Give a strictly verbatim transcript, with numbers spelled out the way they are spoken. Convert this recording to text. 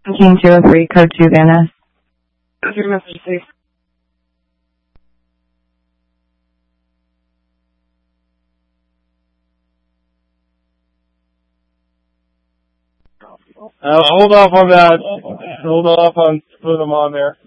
King two oh three, code two, Van Ness. What's your message, please? Uh, hold off on that. Hold off on putting them on there.